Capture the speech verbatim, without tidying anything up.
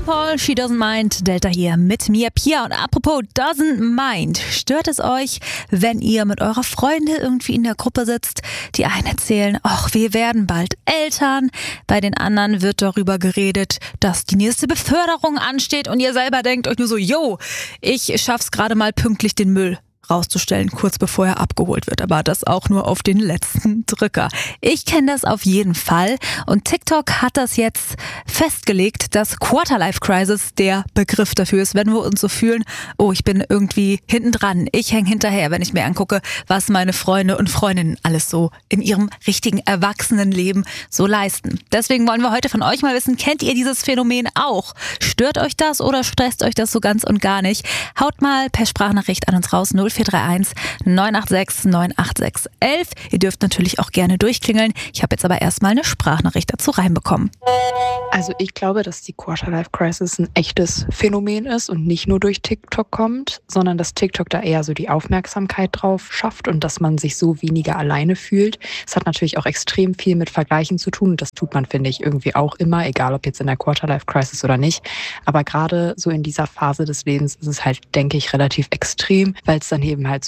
Paul, She Doesn't Mind, Delta hier mit mir, Pia. Und apropos Doesn't Mind, stört es euch, wenn ihr mit eurer Freundin irgendwie in der Gruppe sitzt? Die einen erzählen, ach, wir werden bald Eltern. Bei den anderen wird darüber geredet, dass die nächste Beförderung ansteht und ihr selber denkt euch nur so, yo, ich schaff's gerade mal pünktlich den Müll rauszustellen, kurz bevor er abgeholt wird. Aber das auch nur auf den letzten Drücker. Ich kenne das auf jeden Fall. Und TikTok hat das jetzt festgelegt, dass Quarter-Life-Crisis der Begriff dafür ist, wenn wir uns so fühlen, oh, ich bin irgendwie hinten dran. Ich hänge hinterher, wenn ich mir angucke, was meine Freunde und Freundinnen alles so in ihrem richtigen Erwachsenenleben so leisten. Deswegen wollen wir heute von euch mal wissen, kennt ihr dieses Phänomen auch? Stört euch das oder stresst euch das so ganz und gar nicht? Haut mal per Sprachnachricht an uns raus, null vier drei eins neun acht sechs neun acht sechs elf. Ihr dürft natürlich auch gerne durchklingeln. Ich habe jetzt aber erstmal eine Sprachnachricht dazu reinbekommen. Also ich glaube, dass die Quarter-Life-Crisis ein echtes Phänomen ist und nicht nur durch TikTok kommt, sondern dass TikTok da eher so die Aufmerksamkeit drauf schafft und dass man sich so weniger alleine fühlt. Es hat natürlich auch extrem viel mit Vergleichen zu tun und das tut man, finde ich, irgendwie auch immer, egal ob jetzt in der Quarter-Life-Crisis oder nicht. Aber gerade so in dieser Phase des Lebens ist es halt, denke ich, relativ extrem, weil es dann eben halt